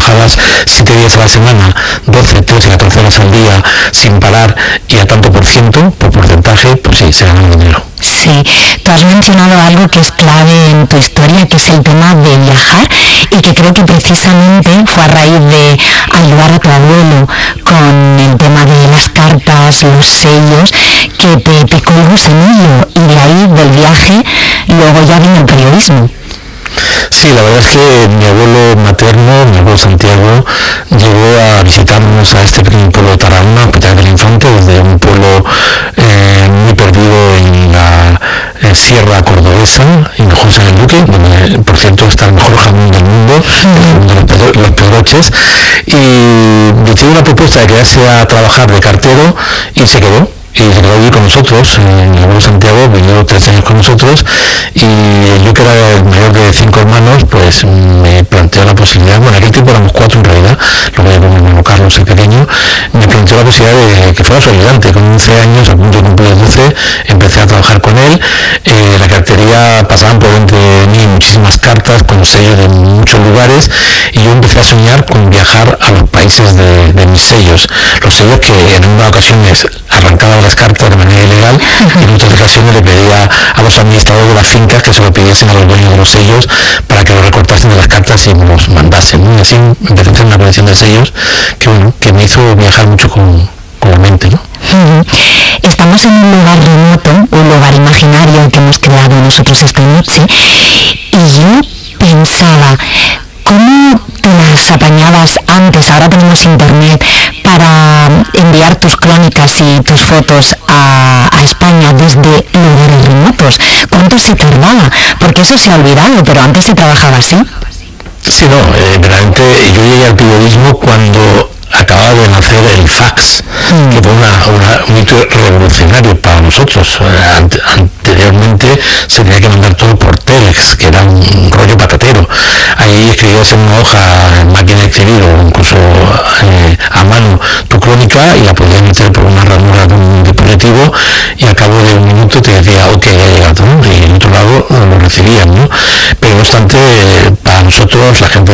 trabajabas 7 días a la semana, 12, 13, 14 horas al día, sin parar y a tanto por porcentaje, pues sí, se gana dinero. Sí, tú has mencionado algo que es clave en tu historia, que es el tema de viajar, y que creo que precisamente fue a raíz de ayudar a tu abuelo con el tema de las cartas, los sellos, que te picó el gusanillo, y de ahí, del viaje, luego ya vino el periodismo. Sí, la verdad es que mi abuelo materno, mi abuelo Santiago, llegó a visitarnos a este pequeño pueblo de Tarragona, Hospital del Infante, desde un pueblo muy perdido en la sierra cordobesa, en José del Duque, donde por cierto está el mejor jamón del mundo, los Pedroches, y le tuve una propuesta de quedarse a trabajar de cartero y se quedó. Y se quedó allí con nosotros, mi abuelo Santiago vivió 3 años con nosotros, y yo, que era el mayor de 5 hermanos, pues me planteó la posibilidad, bueno, aquel tiempo éramos 4 en realidad, luego llegó mi hermano Carlos, el pequeño, me planteó la posibilidad de que fuera su ayudante. Con 11 años, a punto de cumplir 12, empecé a trabajar con él. La cartería, pasaban por entre mí muchísimas cartas con sellos de muchos lugares, y yo empecé a soñar con viajar a los países de mis sellos, los sellos que en una ocasión arrancaba las cartas de manera ilegal, y en otras ocasiones le pedía a los administradores de las fincas que se lo pidiesen a los dueños de los sellos para que lo recortasen de las cartas y me los mandasen, ¿no? Y así empecé a hacer una colección de sellos que, bueno, que me hizo viajar mucho con la mente, ¿no? Estamos en un lugar remoto, un lugar imaginario que hemos creado nosotros esta noche, y yo pensaba, ¿cómo te las apañabas antes? Ahora tenemos internet para enviar tus crónicas y tus fotos a España desde lugares remotos. ¿Cuánto se tardaba? Porque eso se ha olvidado, pero antes se trabajaba así. Sí, no, realmente yo llegué al periodismo cuando acababa de nacer el fax, que fue un hito revolucionario para nosotros. Anteriormente se tenía que mandar todo por telex, que era un rollo patatero. Ahí escribías en una hoja, en máquina de escribir o incluso a mano tu crónica, y la podías meter por una ranura de un dispositivo, y al cabo de un minuto te decía, ok, ya ha llegado, ¿no? Y en otro lado lo recibían, ¿no? Pero no obstante, para nosotros, la gente